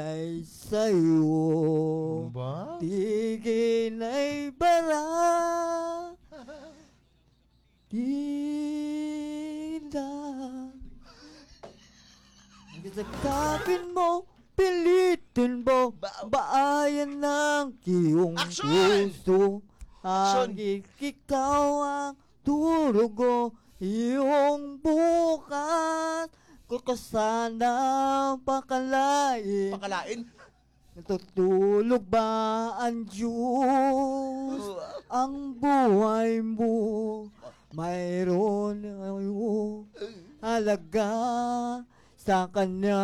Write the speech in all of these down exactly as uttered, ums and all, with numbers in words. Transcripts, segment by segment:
ay sa'yo. Ba? Tigil ay bara. Di na. Sakapin mo, pilitin mo, baayan ng iyong Action! gusto. Action! Ang ikaw ang durugo, iyong bukas. Kung ka sana pakalain, Pakalain? natutulog ba ang Diyos? Ang buhay mo, mayroon ayo halaga sa Kanya.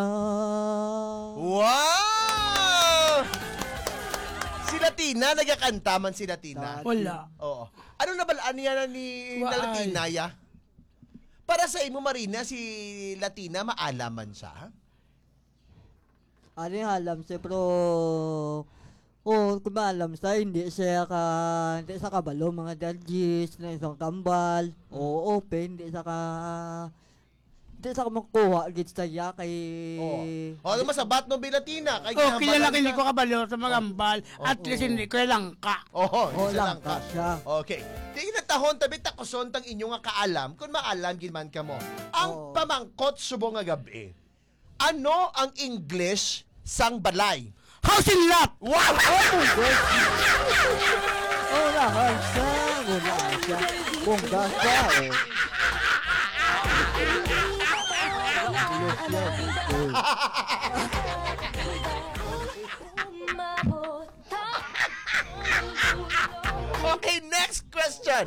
Wow! Si Latina, nagkakanta man si Latina. Wala. Oo. Ano na balaan niya na ni na Waay. Latina, ya? Para sa imo, Marina, si Latina, maalaman siya? Ano yung alam siya, pero oh, kung maalam siya, hindi siya ka, hindi siya kabalo, mga judges, na isang kambal, o open, hindi siya ka, hindi siya ka makuha, gits siya kay... Oo. O, ano masabat no, Latina? Kay Oh, kilala kinambalan hindi siya. ko kabalo sa magambal. At least hindi ko lang ka. Oo, Oh, isa lang lang ka ka. siya. Okay. Di na tahon tabi takuson tang inyo nga kaalam kung maalam ginman ka mo. Ang Oo. pamangkot subo nga gabi. Ano ang English sang balay? Housing lot! Wow! Oh, lahat siya, wala siya, bongga siya, oh. Okay, next question.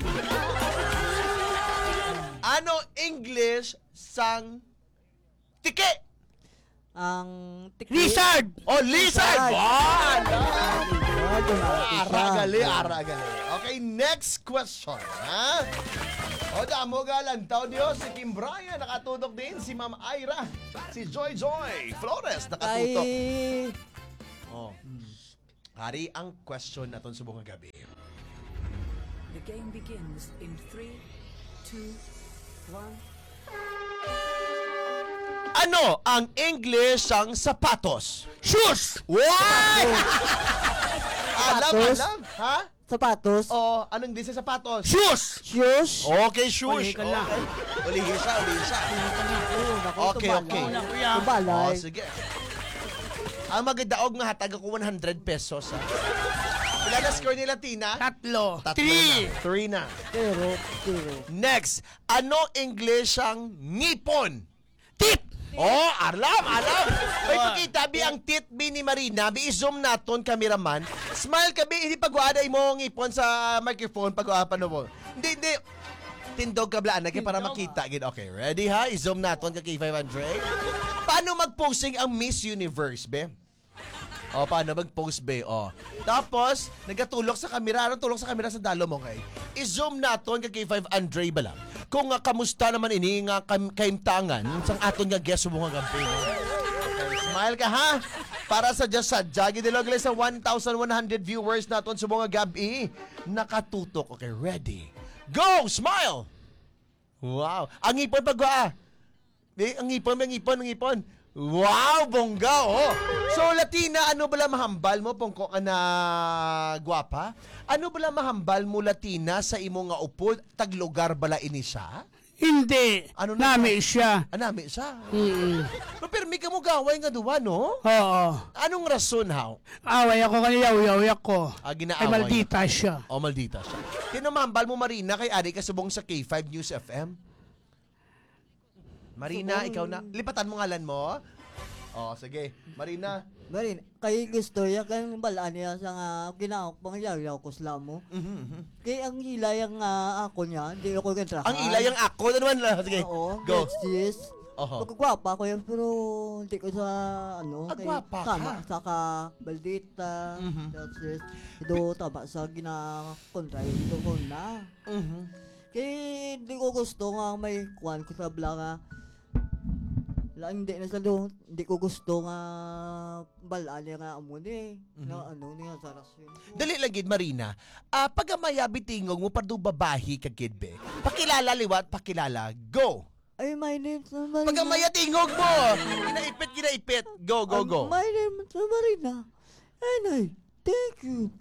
Ano English sang tike? Ang tiki... Lizard! Oh, lizard! Lizard. Wow! Lizard, wala siya. Aragali, aragali. Okay, next question. Ha? O, damo galantaw Diyos. Si Kim Bryan nakatutok din. Si Ma'am Ira. Si Joy Joy Flores nakatutok. Ay... Oh. Hari ang question naton sa buong gabi. The game begins in three, two, one. Ano ang English ang sapatos? Shoes! Wow! alam, Sapatos? alam. Ha? Sapatos. Oh, anong din sa sapatos? Shoes! Shoes. Okay, shush. Uli ka lang. Okay. Ulihin siya, ulihin siya. Oh, naku, Okay, tubalay. okay. Una, kuya. Oh, Tubalay. sige. Ang magdaog nga hatag ako one hundred pesos. Ha? Ilan na score ni Latina? Tatlo. Tatlo Three. na. Three na. Pero, pero. Next, ano English ang ngipon? Tit! Oh, alam, alam. May pakita, bi ang tit bi ni Marina, bi i-zoom naton, cameraman. Smile ka, bi, hindi pag-uaday mo ngipon sa microphone, pag-uapan mo. Hindi, hindi. Tindog ka blaan, kaya para makita. Gid. Okay, ready ha? I-zoom naton ka K five hundred. Paano mag-posing ang Miss Universe, be? O, paano mag-post, be? O. Tapos, nagkatulok sa kamera. Anong tulok sa kamera sa dalo mo, kay? I-zoom naton ka K five hundred ba lang? Kung nga kamusta naman ini nga kam- kaimtangan sang aton nga guest mo nga gabi. Okay, smile ka ha? Para sa just sa Jagi Dilog sa one thousand one hundred viewers naton sa mga gabi. Nakatutok. Okay, ready. Go! Smile! Wow. Ang ipon pag ah. Eh, ang ipon, ang ipon, ang ipon. Wow, bongga, oh. So, Latina, ano bala mahambal mo, pongko ka na gwapa? Ano bala mahambal mo, Latina, sa imo nga upod? Taglugar bala ini siya? Hindi. Ano na Nami siya. Anami siya. Mm-mm. No, pero may ka mo gaway nga duwa, no? Oo. Anong rason, how? Away ako kanila, uyaw ako. Ah, Ay, ginaaway. maldita siya. O, maldita siya. Sino mahambal mo, Marina, kay Ari kasubong sa K five News F M? Marina, ikaw na. Lipatan mo ngalan mo. Oh, sige. Marina. Marin, kay gusto ya kan balaan niya sa nga ginaok pang yaw ko sila mo. Mhm, mhm. Kay ang ilay ang nga ako niya, hindi ako kontrahan. Ang ilay ang ako na naman lang. Sige, Oo, go. sis. Oho. Magkagwapa ko yan, pero hindi ko sa ano, Ah, gwapa ka? kama, saka baldita, Mhm. that's it. Ito, tama sa ginakontray, ito ko na. Mhm. Kaya hindi ko gusto nga may kwan ko sa bla nga. Lang hindi na sa do, hindi ko gusto nga balaan niya nga amo ni. Na ano niya sa rasyon. Dali lang gid, Marina. Ah, pag mayabi tingog mo pardo babahi ka gid be. Pakilala liwat, pakilala. Go. Ay, my name is Marina. Pagka mayatingog mo. Ginaipit, ginaipit. Go, go, go. My name is Marina. And I thank you.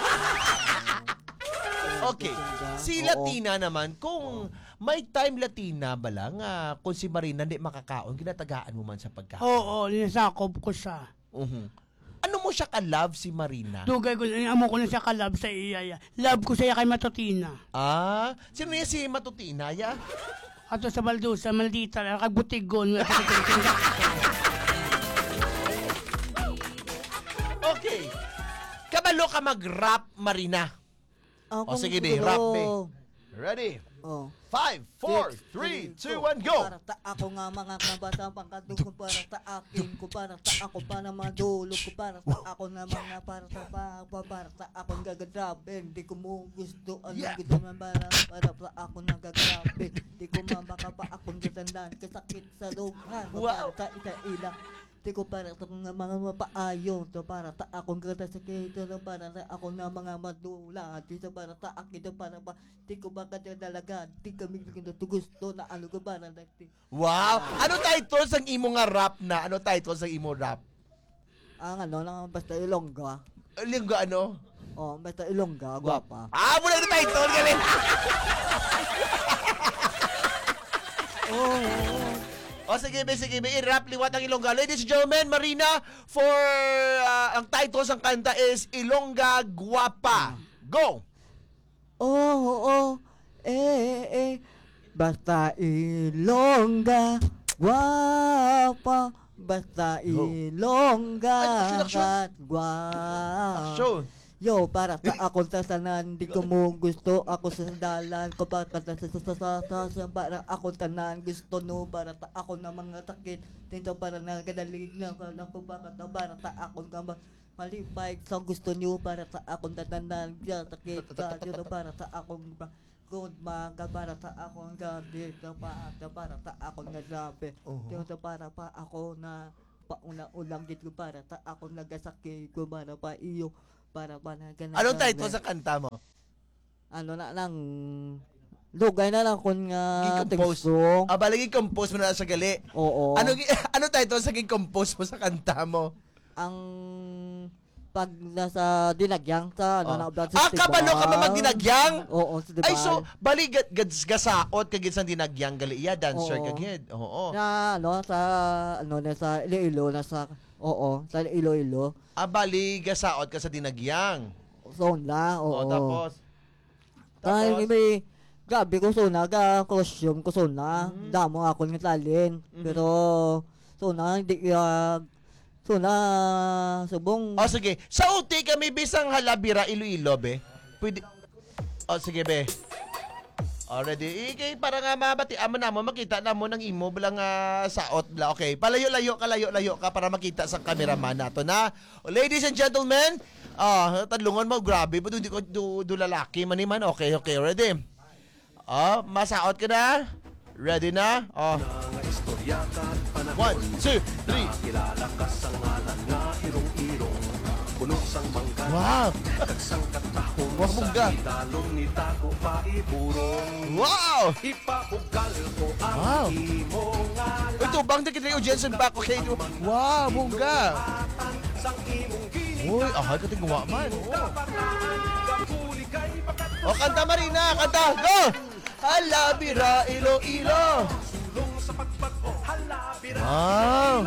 Okay. Si Oo. Latina naman, kung may time Latina ba lang, ah, kung si Marina hindi makakaon, ginatagaan mo man sa pagkain. Oo, ninasakop ko siya. Mhm. Ano mo siya ka-love si Marina? Dugay ko, amo ko na siya ka-love sa iya. Love ko siya kay Matutina. Ah, sino niya si Matutina, ya? Ato sa Baldusa, maldita, kagbutigon. Okay. Kabalo ka mag-rap, Marina. Ako O sige, be, siguro- rap, be. Ready? Oh. Five, four, Six, three, two, two, one, go! Para ta ako nga mga kabata pangkatong ko para ta akin ko para ta ako para madulog ko para ta ako na mga para ta pa pa- para ta ako gagagrabe hindi ko mo gusto ano Yeah. gusto man para para ta ako nagagrabe hindi ko mabaka pa akong gatandaan kasakit sa luha Wow. para ta ita ilang di ko para ta nga mga mapaayon to para ta akong gata sa kito to para ta ako na mga madula dito para ta akin to para pa di ko baka dalaga di kami to gusto na ano ko para nagti Wow! Ano title sang imo nga rap na? Ano title sang imo rap? ang ano lang basta ilongga Linggo ano? oh basta ilongga gwapa Ah, muna yung title, galing! oh O sige, be, sige, be, i-rap liwat ang Ilongga. Ladies and gentlemen, Marina, for uh, ang title sang kanta is Ilongga Guapa. Go! oh oh eh eh basta ilongga gwapa basta ilongga Ay, action, action. at gwapa Action! Yo, para ta ako sa tanan, di ko mo gusto ako sa dalan ko para ta sa sa sa sa sa sa para ako tanan gusto no para ta ako na mga takit dito para na kadalig na ko na ko para ta para ta ako ka malipay sa gusto niyo para ta ako tanan ya takit ka dito para ta ako good mga para ta ako nga dito para ta para ta ako nga grabe dito para pa ako na pauna-ulang dito para ta ako nagasakit ko para pa iyo para pa na ganun. Anong title sa kanta mo? Ano na lang lugay na lang kun nga Gi-compose. tegsong. Ah, balagi compose mo na sa gali. Oo. Ano gi- ano title sa compose mo sa kanta mo? Ang pag nasa dinagyang sa ano Oh. na blood Ah, kabalo ka ba magdinagyang? Oo, sa diba? Ay, so, bali gad gads gasaot kagid sa dinagyang gali. Iya, dancer Oo. kagid. Oo. na ano sa ano na sa Iloilo na sa oo, sa Iloilo. Ah, bali gasaot ka sa dinagyang. Zone na, oo. Oo, tapos. Ay, Tapos, may gabi ko suna ga costume ko suna. Mm. Damo ako ng talin. Mhm. Pero suna hindi kaya suna subong oh, sige. Sa uti kami bisang halabira Iloilo, be. Pwede. Oh, sige, be. Already. Ikay para nga mabati amo na mo makita na mo ng imo bilang uh, saot bla. Okay. Palayo-layo ka, layo-layo ka para makita sa cameraman nato na. Ladies and gentlemen, ah, tadlungon mo grabe ba di ko do, do lalaki man man. Okay, okay, ready. Ah, masaot ka na? Ready na? Oh. One, two, three. Wow! Wah, mungga. Wow! Wow! Ito, bang na kita yung Jensen back, okay? Wow, mungga! Uy, ahal ka tinggawa man. O, kanta Marina, kanta, go! Halabira, Iloilo! Wow!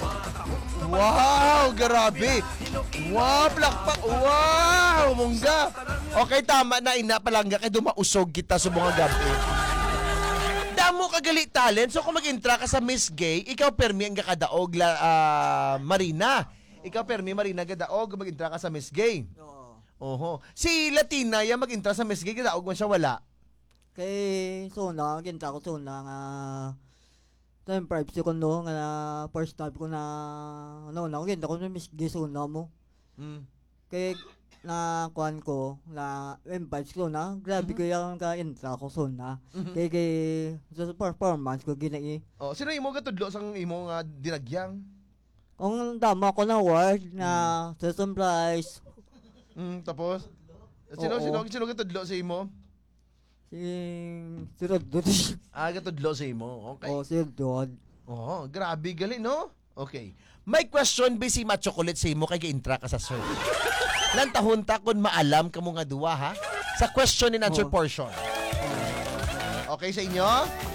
Wow, grabe. Wow, plakpak. Wow, mungga. Okay, tama na ina palangga kay dumausog kita sa mga gabi. Damo kagali talent. So kung mag-intra ka sa Miss Gay, ikaw permi ang kakadaog la ah, Marina. Ikaw permi Marina gadaog mag-intra ka sa Miss Gay. Oo. Oho. Si Latina ya mag-intra sa Miss Gay gadaog man siya wala. Kay suna ginta ko suna nga time privacy ko no nga first time ko na ano na ginta ko na miss gisuna mo. Mm. Kay na kuan ko na invites ko na grabe ko yung ka intra ko suna. Mhm. Kay kay sa performance ko ginai. Oh, sino imo gatudlo sang imo nga dinagyang? Kung dama ko na word na sa surprise Mm, tapos sino Oo. sino sino gatudlo sa imo? Sing sirod doon. Ah, katudlo sa imo. Okay. O, sirod doon. Oh, grabe galing, no? Okay. May question ba si Ma Chocolate sa imo kay gi-intra ka sa search? Lan tahon ta kun maalam ka mo nga duwa ha? Sa question and answer Oh. portion. Okay sa inyo?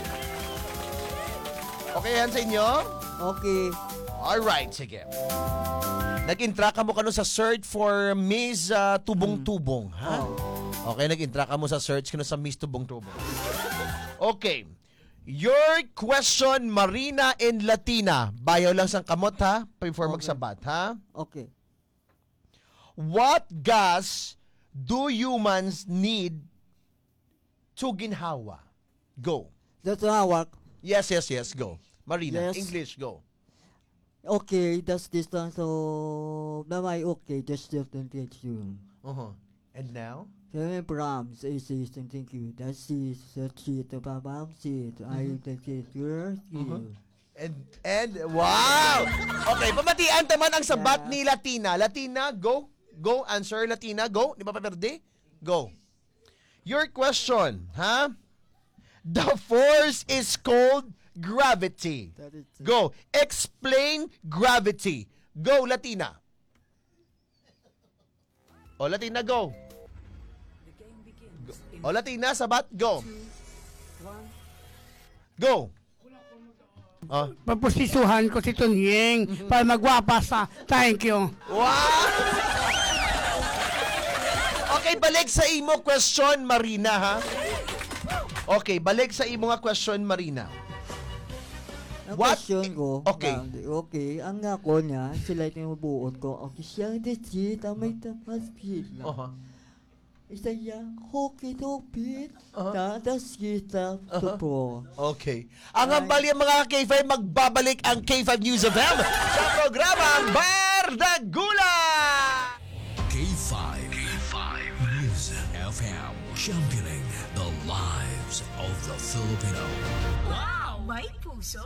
Okay yan sa inyo? Okay. Alright, sige. Nag-intra ka mo kano sa search for Miss uh, Tubong-Tubong, ha? Oh. Okay, nag-intra ka mo sa search kano sa Miss Tubong-Tubong. Okay. Your question, Marina and Latina. Bayaw lang sang kamot, ha? Before Okay. magsabat, ha? Okay. What gas do humans need to ginhawa? Go. That's how I work. Yes, yes, yes, go. Marina, Yes. English, go. Okay, that's this one. So, now I okay, just different teach you. Uh-huh. And now? Seven Brahms is is and thank you. That's is the cheat of Bam seat. I take it yours. Mhm. And, and, wow! Okay, pamatian taman ang sabat Yeah. ni Latina. Latina, go. Go, answer, Latina, go. Di ba pa perde? Go. Your question, ha? The force is called gravity. That is Go. Explain gravity. Go, Latina. O, Latina, go. The game begins in O, Latina, sabat, go. two, one. Go. Oh. Paposisuhan ko si Tunying para magwapa sa thank you. Wow! Okay, balik sa imo question, Marina, ha? Okay, balik sa imo nga question, Marina. Ang What? question ko, Okay. round, okay, ang ako niya, sila yung mabuon ko, okay, siya ang cheat, ang may tapas sila. Uh-huh. Isa niya, hoki topit, Uh-huh. tatas kita, tupo. Okay. Ang hambal yung mga K five, magbabalik ang K five News of M sa programang Bardagula! K five. K five. News F M. Championing the lives of the Filipino. Wow! May puso!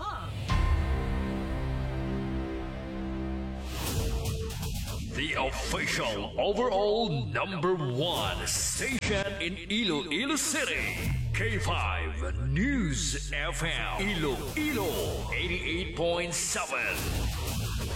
The official overall number one station in Iloilo City. K five News F M. Iloilo eighty-eight point seven.